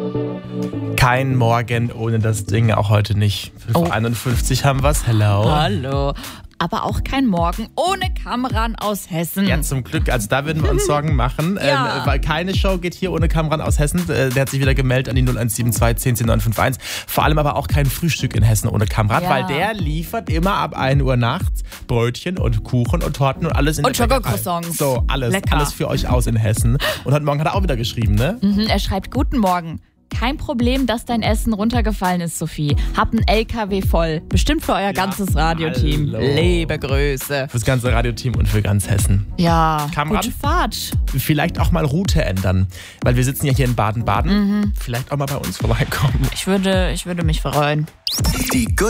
Kein Morgen ohne das Ding, auch heute nicht. 5:51 haben wir's. Hello. Hallo. Aber auch kein Morgen ohne Kamran aus Hessen. Ja, zum Glück. Also da würden wir uns Sorgen machen. Ja. Weil keine Show geht hier ohne Kamran aus Hessen. Der hat sich wieder gemeldet an die 0172 10 10 951. Vor allem aber auch kein Frühstück in Hessen ohne Kamran, Ja. weil der liefert immer ab 1 Uhr nachts Brötchen und Kuchen und Torten und alles in Und der Bäckerei. Schokocroissants. So, alles. Lecker. Alles für euch aus in Hessen. Und heute Morgen hat er auch wieder geschrieben, ne? Er schreibt, guten Morgen. Kein Problem, dass dein Essen runtergefallen ist, Sophie. Hab ein LKW voll. Bestimmt für euer ganzes Radioteam. hallo. Liebe Grüße. Fürs ganze Radioteam und für ganz Hessen. Ja, Kamran? gute Fahrt. Vielleicht auch mal Route ändern. Weil wir sitzen ja hier in Baden-Baden. Vielleicht auch mal bei uns vorbeikommen. Ich würde mich freuen. Die